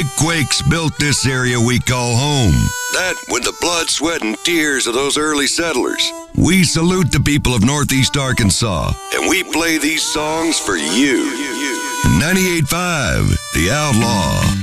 big quakes built this area we call home. That with the blood, sweat, and tears of those early settlers. We salute the people of Northeast Arkansas, and we play these songs for you. 98.5, The Outlaw.